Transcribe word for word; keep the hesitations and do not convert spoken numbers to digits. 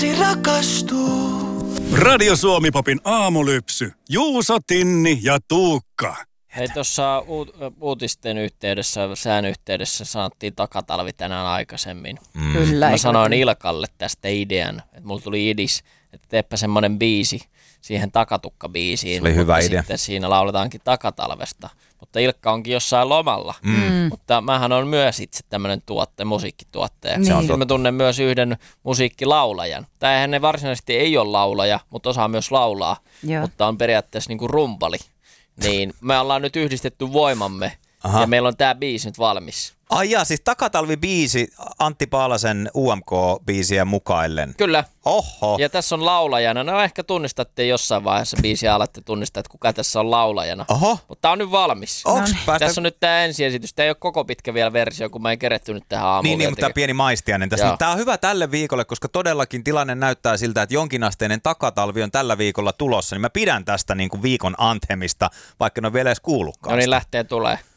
rakastuu. Radio Suomi Popin aamulypsy. Juuso, Tinni ja Tuukka. Hei, tuossa uut- uutisten yhteydessä, sään yhteydessä sanottiin takatalvi tänään aikaisemmin. Mm. Kyllä. Mä eikö sanoin kyllä? Ilkalle tästä idean, että mulla tuli idis, että teepä semmoinen biisi siihen takatukkabiisiin. Se oli hyvä mutta idea. Sitten siinä lauletaankin takatalvesta. Mutta Ilkka onkin jossain lomalla. Mm. Mutta mähän on myös itse tämmöinen tuotte, musiikkituottaja. Niin. Se on mä tunnen myös yhden musiikkilaulajan. Tai eihän ne varsinaisesti ei ole laulaja, mutta osaa myös laulaa. Joo. Mutta on periaatteessa niinku rumpali. Niin me ollaan nyt yhdistetty voimamme. Aha. Ja meillä on tää biisi nyt valmis. Ai jaa, siis Takatalvi-biisi Antti Paalasen U M K-biisiä mukaillen. Kyllä. Oho. Ja tässä on laulajana. No ehkä tunnistatte jossain vaiheessa biisiä alatte tunnistaa, että kuka tässä on laulajana. Oho. Mutta tää on nyt valmis. Onks No niin. päästä... Tässä on nyt tää ensiesitys. Tää ei ole koko pitkä vielä versio, kun mä en keretty nyt tähän aamuun. Niin, niin vielä mutta tämä tekemään. pieni maistiainen tässä. Joo. Tämä on hyvä tälle viikolle, koska todellakin tilanne näyttää siltä, että jonkinasteinen takatalvi on tällä viikolla tulossa. Niin mä pidän tästä niin kuin viikon anthemista, vaikka ne on vielä edes kuullutkaan. No niin, sitä. lähtee tulee.